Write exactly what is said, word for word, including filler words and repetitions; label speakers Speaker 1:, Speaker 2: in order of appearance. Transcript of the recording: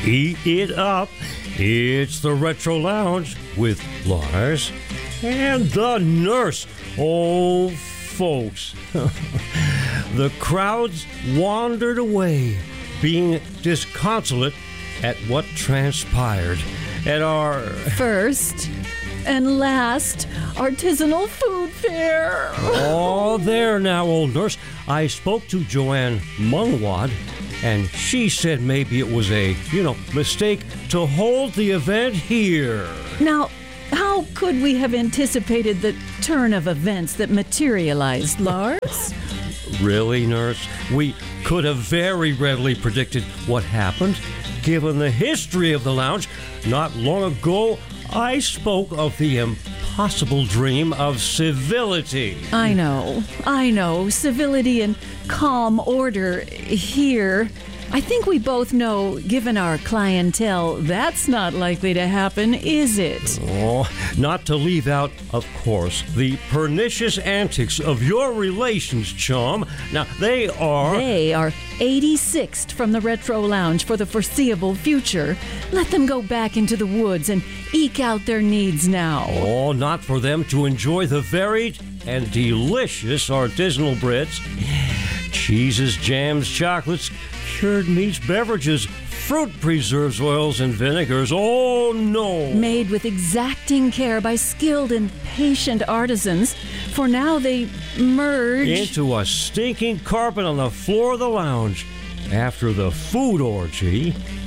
Speaker 1: Eat it up. It's the Retro Lounge with Lars and the nurse. Oh, folks. The crowds wandered away, being disconsolate at what transpired at our
Speaker 2: first and last artisanal food fair.
Speaker 1: Oh, there now, old nurse. I spoke to Joanne Mungwad, and she said maybe it was a, you know, mistake to hold the event here.
Speaker 2: Now, how could we have anticipated the turn of events that materialized, Lars?
Speaker 1: Really, nurse? We could have very readily predicted what happened. Given the history of the lounge, not long ago, I spoke of the impossible dream of civility.
Speaker 2: I know, I know. Civility and calm order here. I think we both know, given our clientele, that's not likely to happen, is it?
Speaker 1: Oh, not to leave out, of course, the pernicious antics of your relations, chum. Now, they are...
Speaker 2: They are eighty-sixth from the Retro Lounge for the foreseeable future. Let them go back into the woods and eke out their needs now.
Speaker 1: Oh, not for them to enjoy the varied and delicious artisanal breads, cheeses, jams, chocolates, cured meats, beverages, fruit preserves, oils, and vinegars. Oh, no.
Speaker 2: Made with exacting care by skilled and patient artisans, for now they merge
Speaker 1: into a stinking carpet on the floor of the lounge. After the food orgy,